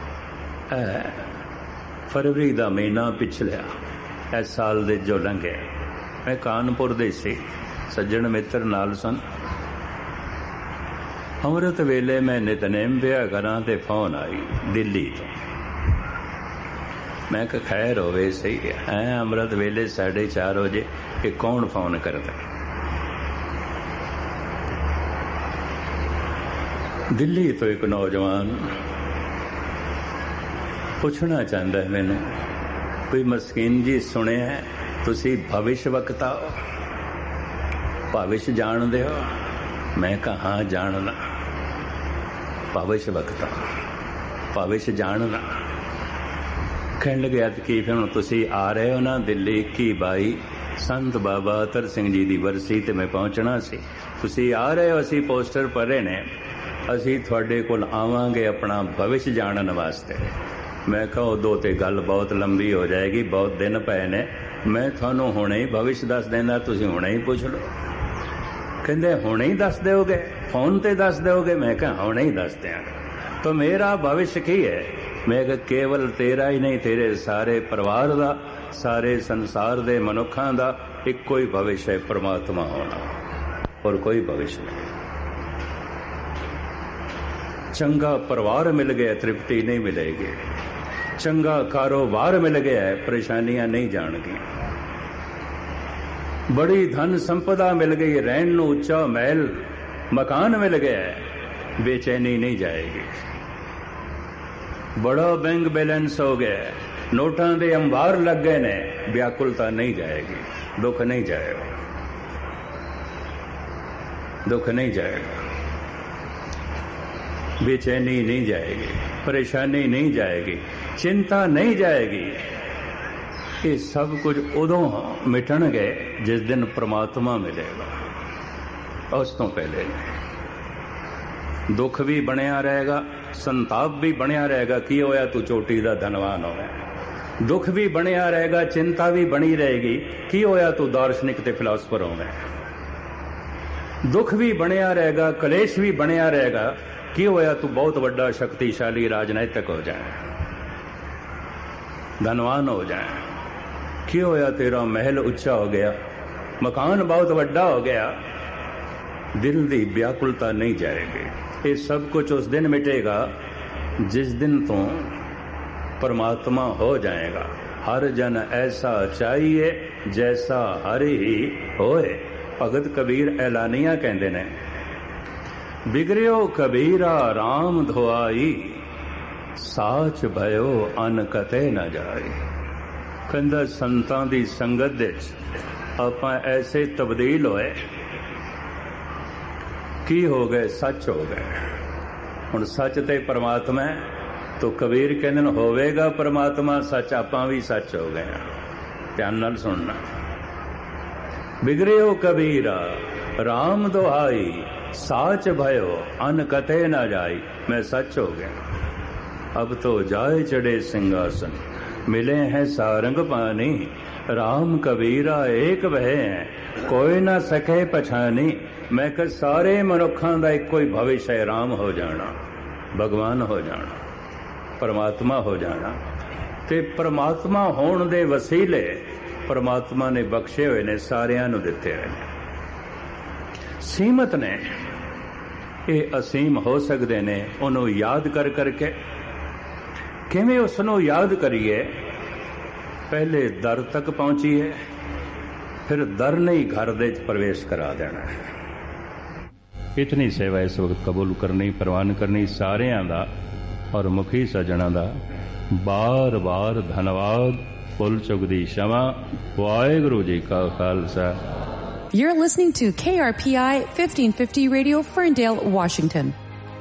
फरवरी का महीना पिछलिया इस साल दे जो लंघे, मैं कानपुर दे सी, सज्जन मित्र नाल सन। ਅੰਮ੍ਰਿਤ ਵੇਲੇ ਮੈਂ ਨਿਤਨੇਮ ਪਿਆ ਕਰਾਂ ਤੇ ਫੋਨ ਆਈ ਦਿੱਲੀ ਤੋਂ। ਮੈਂ ਕਿਹਾ ਖੈਰ ਹੋਵੇ ਸਹੀ ਹੈ, ਅੰਮ੍ਰਿਤ ਵੇਲੇ 4:30 ਵਜੇ ਇਹ ਕੌਣ ਫੋਨ ਕਰਦਾ? ਦਿੱਲੀ ਤੋਂ ਇੱਕ ਨੌਜਵਾਨ ਪੁੱਛਣਾ ਚਾਹੁੰਦਾ ਹੈ ਮੈਨੂੰ, ਕੋਈ ਮਸਕੀਨ ਜੀ ਸੁਣਿਆ ਤੁਸੀਂ ਭਵਿਸ਼ ਵਕਤਾ ਹੋ, ਭਵਿਸ਼ ਜਾਣਦੇ ਹੋ? ਮੈਂ ਕਿਹਾ ਹਾਂ ਜਾਣਦਾ। ਭਵਿਸ਼ ਵਕਤਾ, ਭਵਿਸ਼ ਜਾਣਦਾ। ਕਹਿਣ ਲੱਗਿਆ ਕਿ ਫਿਰ ਹੁਣ ਤੁਸੀਂ ਆ ਰਹੇ ਹੋ ਨਾ ਦਿੱਲੀ 21/22 ਸੰਤ ਬਾਬਾ ਅਤਰ ਸਿੰਘ ਜੀ ਦੀ ਵਰਸੀ ਤੇ ਮੈਂ ਪਹੁੰਚਣਾ ਸੀ, ਤੁਸੀਂ ਆ ਰਹੇ ਹੋ, ਅਸੀਂ ਪੋਸਟਰ ਭਰੇ ਨੇ, ਅਸੀਂ ਤੁਹਾਡੇ ਕੋਲ ਆਵਾਂਗੇ ਆਪਣਾ ਭਵਿਸ਼ ਜਾਣਨ ਵਾਸਤੇ। ਮੈਂ ਕਿਹਾ ਉਦੋਂ ਤੇ ਗੱਲ ਬਹੁਤ ਲੰਬੀ ਹੋ ਜਾਏਗੀ, ਬਹੁਤ ਦਿਨ ਪਏ ਨੇ, ਮੈਂ ਤੁਹਾਨੂੰ ਹੁਣੇ ਹੀ ਭਵਿਸ਼ ਦੱਸ ਦਿੰਦਾ, ਤੁਸੀਂ ਹੁਣੇ ਹੀ ਪੁੱਛ ਲਓ। ਕਹਿੰਦੇ ਹੁਣੇ ਹੀ ਦੱਸ ਦਿਓਗੇ, ਫੋਨ ਤੇ ਦੱਸ ਦਿਓਗੇ? ਮੈਂ ਕਿਹਾ ਹੁਣੇ ਹੀ ਦੱਸ ਦਿਆਂਗਾ। ਤਾਂ ਮੇਰਾ ਭਵਿਸ਼ ਕੀ ਹੈ? ਮੈਂ ਕਿਹਾ ਕੇਵਲ ਤੇਰਾ ਹੀ ਨਹੀਂ, ਤੇਰੇ ਸਾਰੇ ਪਰਿਵਾਰ ਦਾ, ਸਾਰੇ ਸੰਸਾਰ ਦੇ ਮਨੁੱਖਾਂ ਦਾ ਇੱਕੋ ਹੀ ਭਵਿਸ਼ ਹੈ, ਪਰਮਾਤਮਾ ਹੋਣਾ, ਔਰ ਕੋਈ ਭਵਿਸ਼ ਨਹੀਂ। ਚੰਗਾ ਪਰਿਵਾਰ ਮਿਲ ਗਿਆ ਤ੍ਰਿਪਤੀ ਨਹੀਂ ਮਿਲੇਗੀ, ਚੰਗਾ ਕਾਰੋਬਾਰ ਮਿਲ ਗਿਆ ਪਰੇਸ਼ਾਨੀਆਂ ਨਹੀਂ ਜਾਣਗੀਆਂ, ਬੜੀ ਧਨ ਸੰਪਦਾ ਮਿਲ ਗਈ, ਰਹਿਣ ਨੂੰ ਉੱਚਾ ਮਹਿਲ ਮਕਾਨ ਮਿਲ ਗਿਆ, ਬੇਚੈਨੀ ਨਹੀਂ ਜਾਏਗੀ। ਬੜਾ ਬੈਂਕ ਬੈਲੈਂਸ ਹੋ ਗਿਆ, ਨੋਟਾਂ ਦੇ ਅੰਬਾਰ ਲੱਗ ਗਏ ਨੇ, ਵਿਆਕੁਲਤਾ ਨਹੀਂ ਜਾਏਗੀ, ਦੁੱਖ ਨਹੀਂ ਜਾਏਗਾ, ਦੁੱਖ ਨਹੀਂ ਜਾਏਗਾ, बेचैनी नहीं जाएगी, परेशानी नहीं जाएगी, चिंता नहीं जाएगी। ये सब कुछ उदों मिटणगे जिस दिन परमात्मा मिलेगा, उस तो पहले नहीं। दुख भी बनिया रहेगा, संताप भी बनिया रहेगा, की होया तू चोटी दा धनवान होया, दुख भी बनिया रहेगा, चिंता भी बनी रहेगी, की होया तू दार्शनिक ते फिलासफर होवे, दुख भी बनिया रहेगा, कलेश भी बनिया रहेगा, की होया तू बहुत बड़ा शक्तिशाली राजनैतिक हो जाए, धनवान हो जाए, की होया तेरा महल उच्चा हो गया, मकान बहुत बड़ा हो गया, दिल दी व्याकुलता नहीं जाएगी। ये सब कुछ उस दिन मिटेगा जिस दिन तू परमात्मा हो जाएगा। हर जन ऐसा चाहिए जैसा हर ही होए। भगत कबीर ऐलानिया कहते ने, बिगड़ियो कबीरा राम धोआई, साच भयो अन कते न जाई। कहंदा संतां दी संगत दे आपां ऐसे तब्दील होए, की हो गए, सच हो गए। हुण सच ते परमात्मा है, तो कबीर कहंदे होवेगा परमात्मा सच, आपां भी सच हो गए। ध्यान नाल सुनना, बिगड़ियो कबीरा राम दुहाई, साच भयो अन कते न जाई। मैं सच हो गया, अब तो जाए चढ़े सिंहासन, मिले हैं सारंग पानी, राम कबीरा एक वह है, कोई ना सके पछानी। मैं कह सारे मनुखों का एक कोई भविष्य है, राम हो जाना, भगवान हो जाना, परमात्मा हो जाना। ते परमात्मा होने दे वसीले परमात्मा ने बख्शे हुए ने, सारियां नूं दिते हुए ने। सीमत ने ये असीम हो सकते ने, उन्होंने याद कर करके। किवें उसनों याद करिए? पहले दर तक पहुंचीए, फिर दर नहीं घर दे प्रवेश करा देना है। इतनी सेवा इस वक्त कबूल करनी, प्रवान करनी सारियां दा और मुखी सजना दा बार बार धन्यवाद। फुल चुकदी क्षमा। वाहेगुरु जी का Khalsa. You're listening to KRPI 1550 Radio, Ferndale, Washington.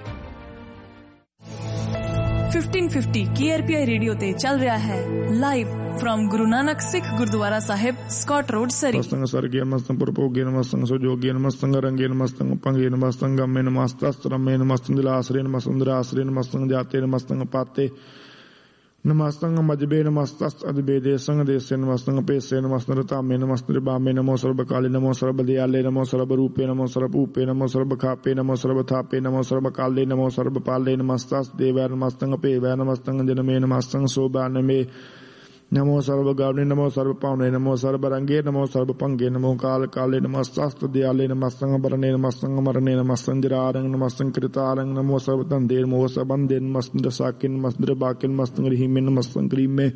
1550 KRPI radio ते चल रहा है live from Guru Nanak Sikh gurdwara Sahib, Scott road, सरी। नमस्तंग स्वर्गीय नमस्तंग पुरभोग्य नमस्तंग सुजोग्य नमस्तंग रंगे नमस्तंग पंगे नमस्तंग गम्य नमस्तस्त्रमे नमस्तंग दिलाश्रय नमस्तंग दिलाश्रय नमस्तंग जाते नमस्तंग पाते नमस्तंग मजबे नमस्तस्त अद्वैदे संग देशे नमस्तंग पेशे नमस्तंग तामे नमस्तंग बामे नमो सर्व काले नमो सर्व दयाले नमो सर्व रूपे नमो सर्व ऊपे नमो सर्व खापे नमो सर्व थापे नमो सर्व काले नमो सर्व पाले नमस्तस्त देवै नमस्तंग पेवै नमस्तंग जनमे नमस्तंग शोभानमे नमो सर्व गावने नमो सर्व पावने नमो सर्व रंगे नमो सर्व पंगे नमो काल काले नमस्तस्त दयाले नमस्तंग बरने नमस्तंग मरने नमस्तंग जरारंग नमस्तंग कृतारंग नमो सर्व धंधे नमो सबंधे नमस्तंग साकिन नमस्तंग बाकिन नमस्तंग रीमे नमस्तंग क्रीमे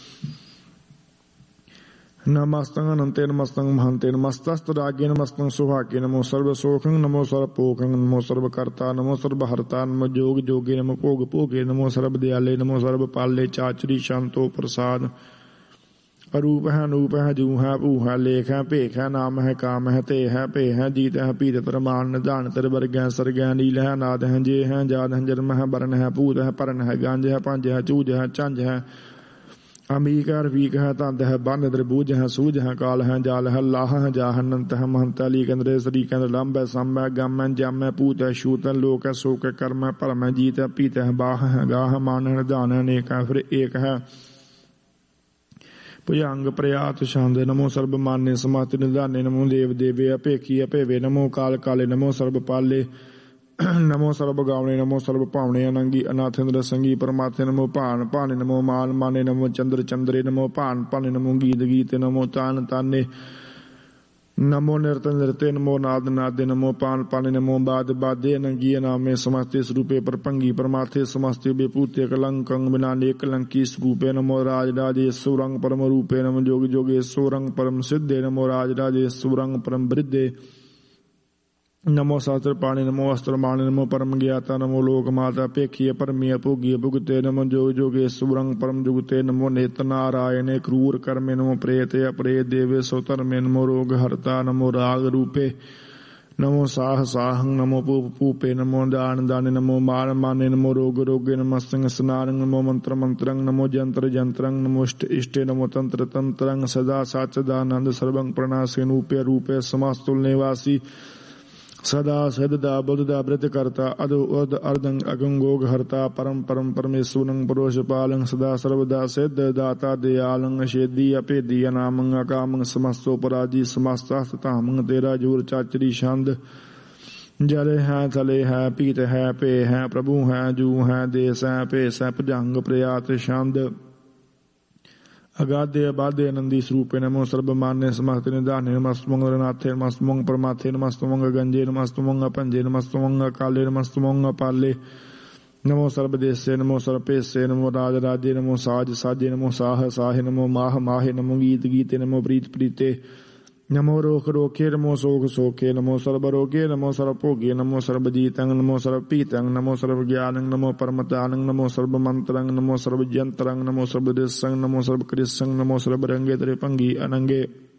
नमस्तंग अनंते नमस्तंग महंते नमस्तस्त रागे नमस्तंग सुहागे नमो सर्व सोखंग नमो सर्व पोखंग नमो सर्व कर्ता नमो सर्व हरता नमो जोग जोगे नमो भोग भोगे नमो सर्व दयाले नमो सर्व पाले चाचरी शांतो प्रसाद अरूप है अनूप है जू है भू है लेख है भेख है नाम है काम है ते है पे है जीत है पीत प्रमाण निधान तिर वर्ग है सर्ग है नील है नाद है जे है जाद है जन्म है बरन है भूत है परन है गंज है पंज है चूज है चंज है अमीक है रफीक है तंद है बन त्रिभुज है सूझ है काल है जाल है लाह है जाह नंत है महंत है लीकेंद्र श्री केंद्र लंब है सम है गम है जम है पूत है शूत है लोक है शोक है कर्म है परम है जीत है पीत है बाह है गाह है मान है दान है अनेक है फिर एक है भुजंग प्रयात छंद नमो सर्व मान्य समाति निधाने नमो देव देवे अपेखी अपेवे नमो काल काले नमो सर्व पाले नमो सर्व गावने नमो सर्व पावने अनंगी अनाथेंद्र संगी परमात्मे नमो भान भाने नमो मान माने नमो चंद्र चंद्रे नमो भान भाने नमो गीत गीते नमो तान ताने नमो नृत्य नृत्य नमो नाद नादे नमो पान पाने नमो बाद बादे अनंगी अनामे समस्ते स्वरूपे परपंगी परमार्थे समस्ते विभूते कलंकं विनाने कलंकी स्वरूपे नमो राज राजेश्वरं परम रूपे नमो जोग जोगेश्वरं परम सिद्धे नमो राज राजेश्वरं परम वृद्धे नमो शास्त्र पाणी नमो अस्त्र माणे नमो परम ज्ञाता नमो लोक माता पेखिय परमीय भोगिय भुगते नमो जोग जोगेश्वरं परम जुगते नमो नेत नारायणे क्रूर कर्मे नमो प्रेते अप्रेत देवे सोतर्मे नमो रोग हरता नमो राग रूपे नमो साह साहं नमो पूप पूपे नमो दान दाने नमो मान माने नमो रोग रोगे नमस्तंग स्नारंग नमो मंत्र मंत्रंग नमो जंत्र जंत्रंग नमो इष्ट इष्टे नमो तंत्र तंत्रंग सदा साचदानंद सर्वं प्रणासेन रूपे रूपे समास्तुल निवासी सदा सदा बुद्धदा व्रत करता अदो उद अर्धंग अगंगोग हरता परम परम परमेश्वरं परोष पालं सदा सर्वदा सिद्ध दाता दयालं शेदी अपेदी अनामं अकामं समस्तो पराजी समस्तास्तामं तेरा जोर चाचरी छंद जल है थले है पीत है पे है प्रभु है जू है देश है पेश है भुजंग प्रयात छंद अगाधे अबाधे आनंदी स्वरूपे नमो सर्वमान्य समस्त निधाने नमस्तमंग नाथे नमस्तमंग परमाथे नमस्तमंग गंजे नमस्तमंग पंजे नमस्तमंग काले नमस्तमंग पाले नमो सर्वदेशे नमो सर्वपेशे नमो राज राजे नमो साज साजे नमो साह साहे नमो माह माहे नमो गीत गीते नमो प्रीत प्रीते नमो रोख रोखे नमो सोख सोखे नमो सर्वरोगे नमो सर्वभोगे नमो सर्वजीतं नमो सर्वपीतं नमो सर्वज्ञानं नमो परमतानं नमो सर्वमंत्रं नमो सर्वयंत्रं नमो सर्वदेशं नमो सर्वकृष्णं नमो सर्वरंगे त्रिपंगी अनंगे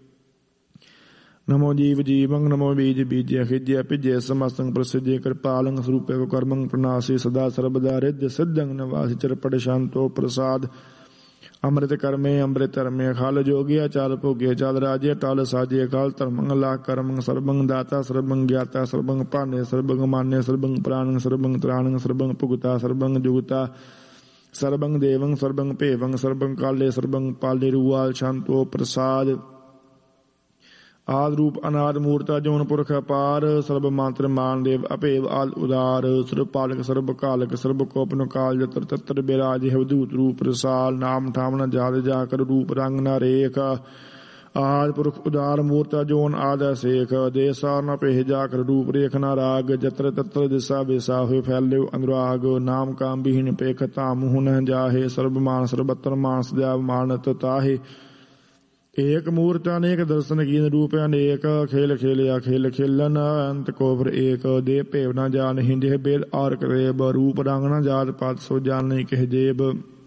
नमो जीव जीवं नमो बीज बीज खिज्य पिज्य समस्तं प्रसिद्ध कृपालं स्वरूपे कर्मं प्रणासी सदा सर्वदा रिद्ध सिद्धं नवासि चिरपट शांतो प्रसाद अमृत कर्मे अमृत धर्मे खाल जोगिया चाल भोगे चाल राजे टाल साजे काल धर्मं लाख कर्मं सर्वं दाता सर्वं ज्ञाता सर्वं पाने सर्वं मान्य सर्वं प्राणं सर्वं त्राणं सर्वं पुगता सर्वं जुगता सर्वं देवं सर्वं पेवं सर्वं काले सर्वं पाले रुआल शांतो प्रसाद आद रूप अनाद मूर्ता जोन पुरख अपार सर्व मात्र मान देव अपेव आद उदार सर्व पालक सर्व कालक सर्व कोपन काल जत्र तत्र बिराज अवधूत रूप रसाल नाम ठाम न जाद जाकर रूप रंग न रेख आद पुरख उदार मूर्ता जोन आद शेख देसा न पेह जाकर रूप रेख न राग जत्र तत्र दिशा बेसा हुए फैले अनुराग नाम काम विहीन पेख तामुह न जाहे सर्व मान सर्वत्र मान सदैव मानत ताहे एक मूर्त अनेक दर्शन कीन रूप अनेक खेल खेल अखेल खेलन अंत को फिर एक दे पेव न जान हिंदे बेद और करेब रूप रंग न जात पात सो जान नहीं कह जेब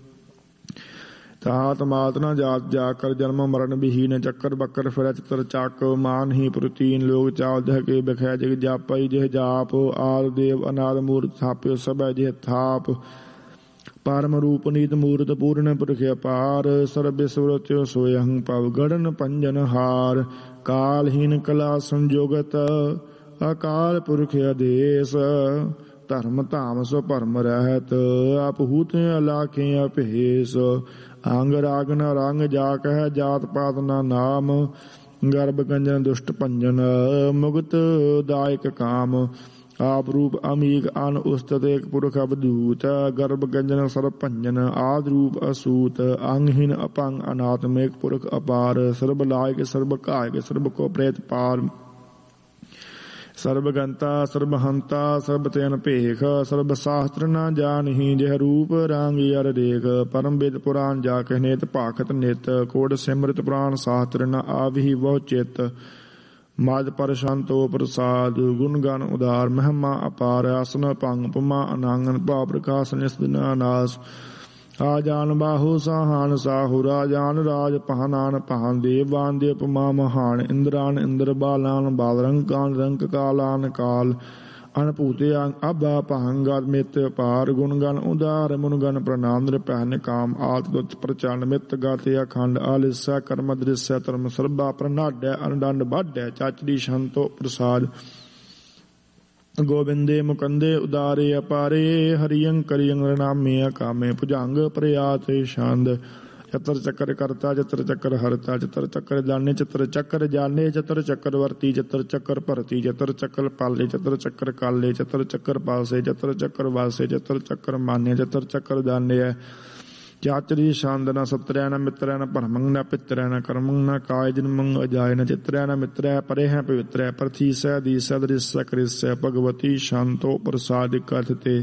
तात मात न जात जाकर जन्म मरण विहीन चक्कर बक्कर फिर चित्र चाक मान ही प्रतीन लोग चाव दह के बखै जग जापई जह जाप आद देव अनाद मूर्त थाप्यो सब जह थाप परम रूप नीत मूर्त पूर्ण पुरख अपार सर्वेश्वरत्यो सोयं पव गणन पंजन हार कालहीन कला संजोगत अकाल पुरख आदेश धर्म धाम सो परम रहत अपहूत अलाखे अपेश अंग राग न रंग जाक है जात पात न नाम गर्भ गंजन दुष्ट पंजन मुक्त दायक काम आप रूप अमीक अन उस्तत एक पुरख अवधूत गर्भ गंजन सर्व भंजन आद रूप असूत अंगहीन अपंग अनात्मिक पुरख अपार सर्व लायक सर्व कायक सर्व को प्रेत पार सर्वगंता सर्वहंता सर्व तेन भेख सर्व शास्त्र न जानहि जह रूप रांग अर देख परम वेद पुराण जाके नेत भाखत नित कोड सिमृत पुराण शास्त्र न आविहि बहु चित माद पर शांतो प्रसाद गुण गान उदार महिमा अपार आसन भंग पमा अनांगन भाव प्रकाश निस्दिन अनास आजान बाहु साहान साहु राजान राज पहनान पहन देवान देव पमा महान इंद्रान इंद्र बालान बाल रंकान रंक कालान काल अनपूते अबा पहंगात मित पार गुणगन उदार मुनगन प्रणाम पहन काम आत्मत प्रचंड मित गाते अखंड आलिस्या कर्म दृश्य धर्म सर्बा प्रनाड्य अनदंड बाड्य चाचरी शांतो प्रसाद गोविंदे मुकंदे उदारे अपारे हरियं करियं नामे अकामे भुजंग प्रयाते शांद चतर चक्कर करता चतर चक्कर हरता चतर चक्कर जाने चतर चक्कर जाने चतर चक्कर वर्ती चतर चक्कर भरती चतर चक्कर पाले चतर चक्कर काले चतर चक्कर पासे चतर चक्कर वासे चतर चक्कर मान्य चतर चक्कर दान्य चाचरी शांदना सत्रय न मित्र न परमंग न पित्र न कर्मंग न काय जन्मंग अजाय न चित्र न मित्र परे है पवित्र प्रथि स दीस दृश्य कृष्य भगवती शांतो प्रसाद कथते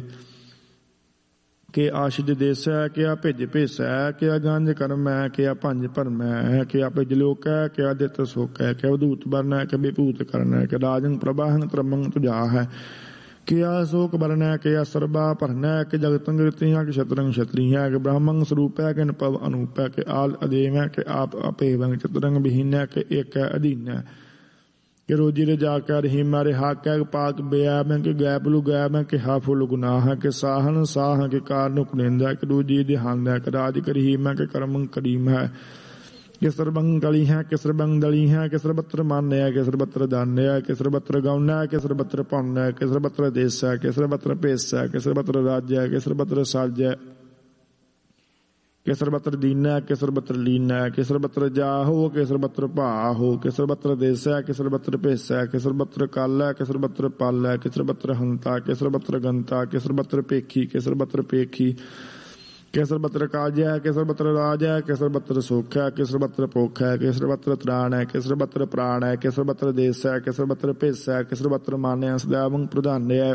के आशिष देश है क्या भिज भेस है क्या गंज कर्म है क्या भंज भरम है क्या भिज लोक है क्या दित सुख है क्या अवधूत वर्ण है क्या विभूत करण है क्या राजंग प्रभाहंग त्रमंग तुझा है क्या शोक वर्ण है क्या सर्वा भरन है कि जगतंग ऋतियां कि शतरंग क्षत्रिय है कि ब्राह्मण स्वरूप है कि नपव अनूप है कि आल अदेव है कि आप अपेवंग चतुरंग विहीन है कि एक है अधीन है कि रोजी रे जाकर रहीम मारे हाक है पाक बेआब है कि गैबलु गैब है कि हाफुल गुनाह है कि साहन साह है कि कारण कुनेंदा कि रोजी देहान है कि राज करीम है कि कर्मंग करीम है कि सर्वंग कली है कि सर्वंग दली है कि सर्वत्र मान्य है कि सर्वत्र दान्य है कि सर्वत्र गौण है कि सर्वत्र पौन है कि सर्वत्र देश है कि सर्वत्र पेश है कि सर्वत्र राज्य है कि सर्वत्र साज है कि सर्वत्र दीन है कि सर्वत्र लीन है कि सर्वत्र जाहो कि सर्वत्र भाहो कि सर्वत्र देश है कि सर्वत्र पेश है कि सर्वत्र काल है कि सर्वत्र पाल है कि सर्वत्र हंता कि सर्वत्र गंता कि सर्वत्र पेखी कि सर्वत्र पेखी कि सर्वत्र काज है कि सर्वत्र राज है कि सर्वत्र सुख है कि सर्वत्र पोख है कि सर्वत्र त्राण है कि सर्वत्र प्राण है कि सर्वत्र देश है कि सर्वत्र पेश है कि सर्वत्र मान्य सदैवं प्रधान है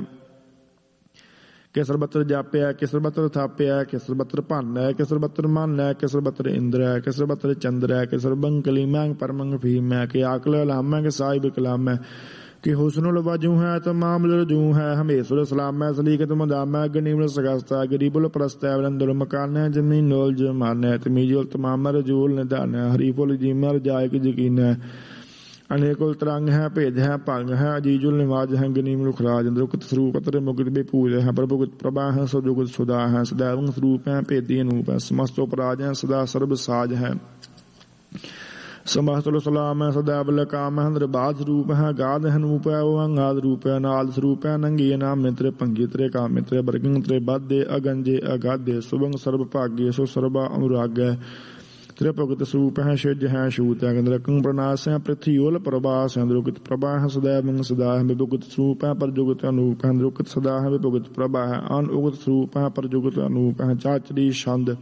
कि सर्वत्र जाप्य है कि सर्वत्र थाप्य है कि सर्वत्र भान है कि सर्वत्र मान है कि सर्वत्र इंद्र है कि सर्वत्र चंद्र है कि सर्वंग कलीम है परमंग भीम है कि आकल लाम है कि साहिब कलाम है कि हुस्नुल वजू है तो मामल रजू है हमेशुल सलाम है सलीकत मुदाम है गनीमुल सगस्ता है गरीबुल प्रस्त है वरंदुल मकान है जमीन नोल जमान है तमीजुल तमाम रजूल निदान है हरीफुल जीमर जाय की यकीन है अनेकुल तरंग है भेद है भंग है अजीजुल निवाज है गनीमुल खराज इंद्रुक्त स्वरूप अतर मुकुट बेपूज है प्रभुगुत प्रभा है सजुगुत सुधा है सदैवं स्वरूप है भेदी अनूप है समस्तोपराज है सदा सर्व साज है समस्तुल सलाम है सदैव काम है निर्बाध स्वरूप है गाध है नूप है ओंगाद रूप है नाद स्वरूप है नंगी नाम मित्र पंगी त्रे काम मित्र बर्गिंग त्रे बाधे अगंजे अगाधे सुभंग सर्व भाग्य सो सर्वा अनुराग है त्रिभुगत स्वरूप है शिज है शूत है गंधरकंग प्रनाश है पृथ्वीओल प्रभास है द्रुगत प्रभा है सदैव सदा है विभुगत स्वरूप है परजुगत अनूप है द्रुगत सदा है विभुगत प्रभा है अनउगत स्वरूप है परजुगत अनूप है चाचरी छंद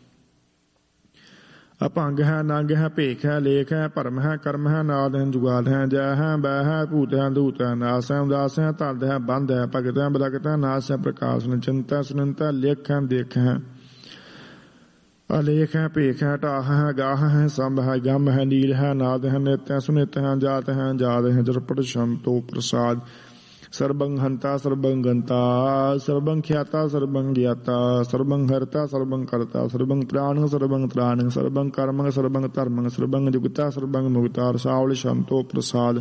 अपंग है नंग है भेख है लेख है परम है कर्म है नाद है जुगाद है जय है बह है भूत है दूत है नास है उदास है तद है बंद है भगत है बलगत है नाश है प्रकाश है चिंता सुनता लेख है देख है अलेख है भेख है टाह है गाह है संभ है गम है नील है नाद है नित्य है सुनित है जात है जरपट शंतो प्रसाद सर्वं हंता सर्वं गंता सर्वं ख्याता सर्वं ज्ञाता सर्वं हरता सर्वं कर्ता सर्वं प्राण सर्वं त्राण सर्वं कर्म सर्वं धर्म सर्वं जुगता सर्वं मुक्ता सावल शांतो प्रसाद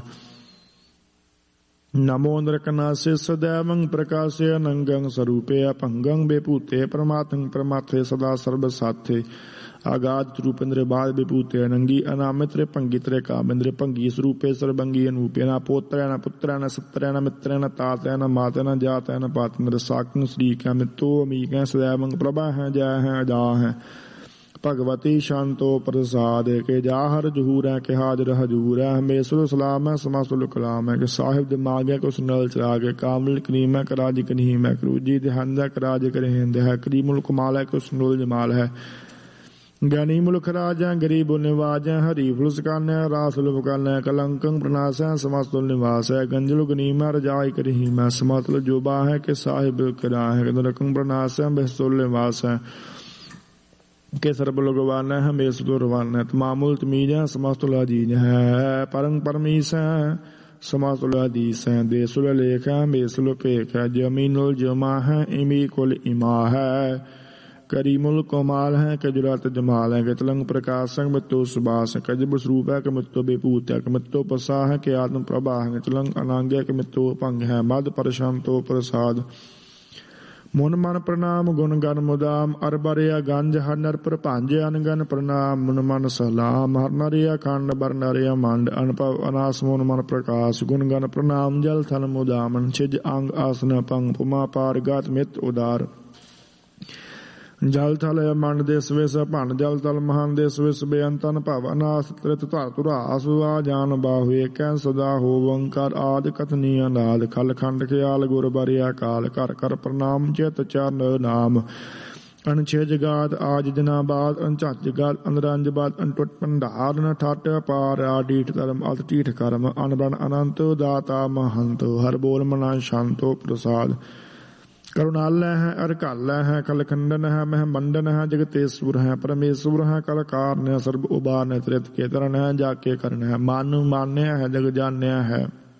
नमो नरकनासे सदैवं प्रकाशे अनंगं स्वरूपे अपंगं बेपूते परमात्मं परमात्थे सदा सर्व साथे आगाध रूपेन्द्र बाद विभूते अनंगी अनामित्र पंगित्रे कामेन्द्र पंगी स्वरूपे सर्वंगी अनूपे न पोत्र न पुत्र न सत्र न मित्र न तात न मात न जात न पातन्द्र साक्न श्री का मित्तो अमीक है सदैवं प्रभा है जय है अजा है ਭਗਵਤੀ ਸ਼ਾਂਤੋ ਪ੍ਰਸਾਦ ਕੇ ਜਾਹਰ ਜਹੂਰ ਹੈ ਕਿ ਹਾਜ਼ਰ ਹਜੂਰ ਹੈ ਹਮੇਸ਼ਰ ਸਲਾਮ ਹੈ ਸਮਾਸੁਲ ਕਲਾਮ ਹੈ ਕਿ ਸਾਹਿਬ ਦਿਮਾਗ ਹੈ ਕਿ ਉਸ ਨਾਲ ਚਲਾ ਕੇ ਕਾਮਲ ਕਰੀਮ ਹੈ ਕਿ ਰਾਜ ਕਨੀਮ ਹੈ ਕਰੂਜੀ ਦਿਹੰਦ ਹੈ ਕਿ ਰਾਜ ਕਰਹਿੰਦ ਹੈ ਕਰੀਮੁਲ ਕਮਾਲ ਹੈ ਕਿ ਉਸ ਨੂਲ ਜਮਾਲ ਹੈ ਗਿਆਨੀ ਮੁਲਖ ਰਾਜਾ ਗਰੀਬ ਨਿਵਾਜ ਹਰੀ ਫੁਲਸਕਾਨ ਰਾਸੁਲ ਬਕਾਨ ਕਲੰਕੰ ਪ੍ਰਨਾਸ ਹੈ ਸਮਾਸੁਲ ਨਿਵਾਸ ਹੈ ਗੰਜਲ ਗਨੀਮ ਹੈ ਰਜਾਈ ਕਰੀਮ ਹੈ ਸਮਾਸੁਲ ਜੋਬਾ ਹੈ ਕਿ ਸਾਹਿਬ ਕਰਾ ਹੈ ਨਰਕੰ ਪ੍ਰਨਾਸ ਹੈ ਬਹਿਸੁਲ ਨਿਵਾਸ ਹੈ के सर्ब लोगवान है हमेशा रवान है तमामुल तमीज है समास्तुल अजीज है परंग परमीस है समास्तुल हदीस है देसुल लेख है हमेशुल पेख है जमीनुल जमा है इमी कुल इमा है करीमुल कमाल है कजुरात जमाल है के तलंग प्रकाश है मित्तो सुबास है कजब स्वरूप है के मित्तो बेपूत है के मित्तो पसा है के आत्म प्रभा है तलंग अनांग है के मित्तो भंग है मद परशांतो प्रसाद ਮੁਨ ਮਨ ਪ੍ਰਣਾਮ ਗੁਣ ਗਨ ਮੁਦਾਮ ਅਰ ਬਰਿਆ ਗੰਜ ਹਰ ਨਰ ਪ੍ਰਭੰਜ ਅਨਗਨ ਪ੍ਰਣਾਮ ਮੁਨ ਮਨ ਸਲਾਮ ਹਰ ਨਰਿਆ ਖੰਡ ਬਰ ਨਰਿਆ ਮੰਡ ਅਨਭਵ ਅਨਾਸ ਮੁਨ ਮਨ ਪ੍ਰਕਾਸ਼ ਗੁਣ ਗਨ ਪ੍ਰਣਾਮ ਜਲ ਥਲ ਮੁਦਾਮਨ ਛਿਜ ਅੰਗ ਆਸਨ ਪੰਗ ਪੁਮਾ ਪਾਰ ਗਾਤ ਮਿਤ ਉਦਾਰ ਜਲ ਥਲ ਮੰਡ ਦੇ ਸਵੇਸ ਭੰਡ ਜਲ ਤਲ ਮਹਾਨ ਦੇ ਸਵੇਸ ਬੇਅੰਤਨ ਭਵ ਅਨਾਸ ਤ੍ਰਿਤ ਧਰ ਧੁਰਾਸ ਆ ਜਾਨ ਬਾਹੁਏ ਕੈ ਸਦਾ ਹੋਵੰਕਾਰ ਆਦ ਕਥਨੀ ਅਨਾਦ ਖਲ ਖੰਡ ਖਿਆਲ ਗੁਰ ਬਰਿਆ ਕਾਲ ਕਰ ਕਰ ਪ੍ਰਣਾਮ ਚਿਤ ਚਰਨ ਨਾਮ ਅਣਛੇ ਜਗਾਤ ਆਜ ਦਿਨਾ ਬਾਦ ਅਣਝੱਜ ਗਾਤ ਅੰਦਰੰਜ ਬਾਦ ਅਣਟੁੱਟ ਭੰਡਾਰ ਨ ਠੱਟ ਪਾਰ ਆਡੀਠ ਧਰਮ ਅਤ ਢੀਠ ਕਰਮ ਅਨਬਨ ਅਨੰਤ ਦਾਤਾ ਮਹੰਤ ਹਰ ਬੋਲ ਮਨਾ ਸ਼ਾਂਤੋ ਪ੍ਰਸਾਦ करुणालय है अरकालय है कलखंडन है महमंडन है जगतेश्वर है परमेश्वर है कलकार ने सर्व उबार ने त्रित के तरण है जाके करण है मानु मान्य है जग जान्य है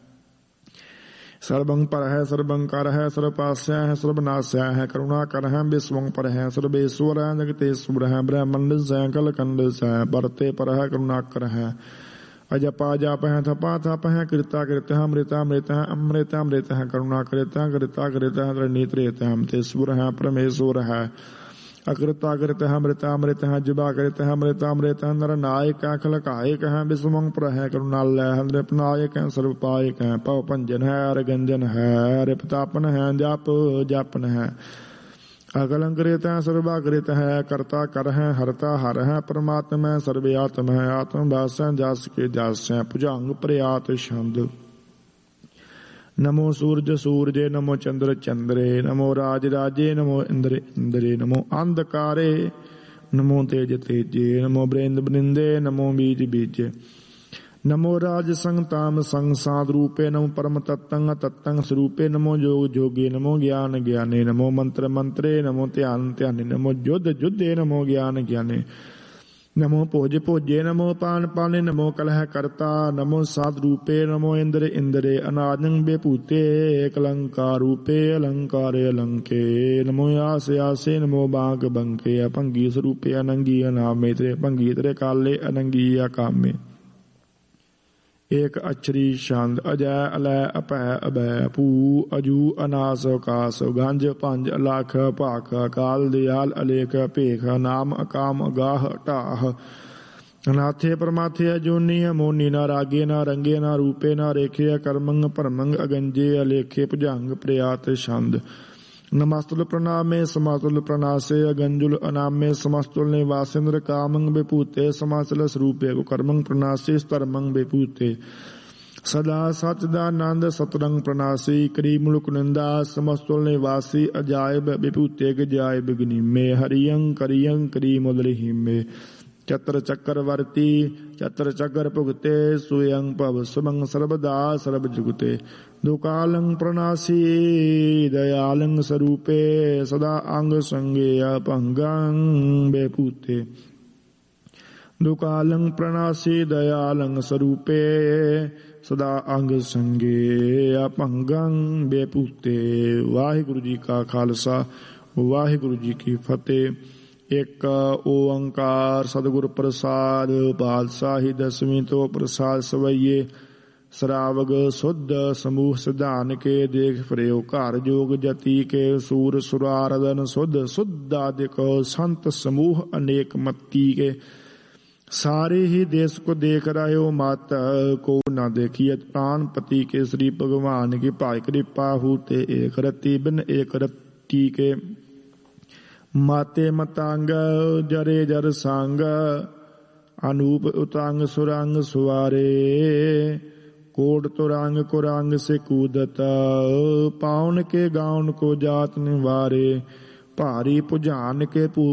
सर्वंग पर है सर्वंकर है सर्वपास्य है सर्वनाश्य है करुणाकर है विश्वंग पर है सर्वेश्वर है जगतेश्वर है ब्रह्मंड है कलखंड है बरते पर है करुणाकर है अजपा जाप है थपा थप है कृता कृत है अमृता अमृत है अमृत अमृत है करुणा कृत है कृता कृत है रणनीत रेत है अमतेश्वर है परमेश्वर है अकृता कृत है अमृता अमृत है जुबा कृत है अमृता अमृत है नर नायक है खलकायक है विश्वमंग पर है करुणालय है नृपनायक है सर्वपायक है पव पंजन है अरगंजन है रिपतापन है जाप जापन है अकलंकृत है सर्वाकृत है कर्ता कर है हरता हर है परमात्मा सर्वे आत्म है आत्म दास है जास के जास है भुजंग प्रयात छंद नमो सूरज सूरजे नमो चंद्र चंद्रे नमो राज राजे नमो इंद्र इंद्रे नमो अंधकारे नमो तेज तेजे नमो बृंद बृंदे नमो बीज बीजे नमो राज संग ताम संग साध रूपे नमो परम तत्तंग तत्तंग स्वरूपे नमो योग जोगे नमो ज्ञान ज्ञाने नमो मंत्र मंत्रे नमो ध्यान ध्याने नमो युद्ध युद्धे नमो ज्ञान ज्ञाने नमो भोज भोजे नमो पान पाने नमो कलह करता नमो साध रूपे नमो इंद्र इंद्रे अनादं बेपूते कलंकार रूपे अलंकारे अलंके नमो आस आसे नमो बांक बंके अपंगी स्वरूपे अनंगी अनामे तेरे भंगी तेरे काले अनंगी अकामे एक अक्षरी छंद अजय अलय अपै अभय पू अजू अनास कास गंज पंज लाख भाख काल दयाल अलेख भेख नाम अकाम अगाह टाह अनाथे परमाथे अजोनी मोनी ना रागे ना रंगे ना रूपे ना रेखे कर्मंग परमंग अगंजे अलेखे भुजंग प्रयात छंद नमस्तुल प्रणामे समास्तुल प्रणासे अगंजुल अनामे समास्तुल निवासेंद्र कामंग बेपूते समास्तुल स्वरूपे कर्मंग प्रणासे स्तरमंग बेपूते सदा सचदानंद सतरंग प्रणासी करीमुलुक निंदा समस्तुल निवासी अजायब बेपूते गजायब गनीमे हरियं करियं करीमुल हिमे चतर चक्रवर्ती चतर चक्र भुगते सुयं भव सुमंग सर्वदा सर्व जुगते दुकालं प्रणासी दयालं स्वरूपे सदा अंग संगे अपंगं बेपूते दुकालं प्रणासी दयालं स्वरूपे सदा अंग संगे अपंगं बेपूते। वाहिगुरु जी का खालसा वाहिगुरु जी की फतेह। एक ओंकार सतगुर प्रसाद पातशाही दसवीं तो प्रसाद सवैये सरावग शुद्ध समूह सिद्धान के देख प्रयो घर जोग जति के सूर सुरारदन शुद्ध शुद्धादिक संत समूह अनेक मत्ती के सारे ही देश को देख रहे हो मात को न देखिए प्राणपति के श्री भगवान की पाई कृपा होते एक रति बिन एक रति के ਮਾਤੇ ਮਤੰਗ ਜਰੇ ਜਰ ਸੰਗ ਅਨੂਪ ਉਤੰਗ ਸੁਰੰਗ ਸੁਆਰੇ ਕੋਟ ਤੁਰੰਗ ਕੁਰੰਗ ਸੇ ਕੂਦਤ ਪਾਉਨ ਕੇ ਗਾਉਨ ਕੋ ਜਾਤ ਨਿਵਾਰੇ ਭਾਰੀ ਭੁਜਾਨ ਕੇ ਭੂ